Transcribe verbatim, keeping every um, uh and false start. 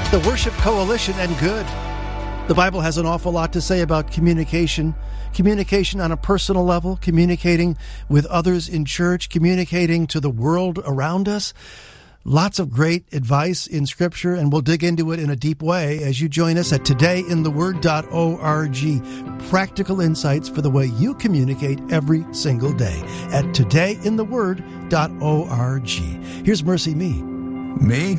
the Worship Coalition, and good. The Bible has an awful lot to say about communication, communication on a personal level, communicating with others in church, communicating to the world around us. Lots of great advice in Scripture, and we'll dig into it in a deep way as you join us at today in the word dot org. Practical insights for the way you communicate every single day at today in the word dot org. Here's Mercy Me. Me?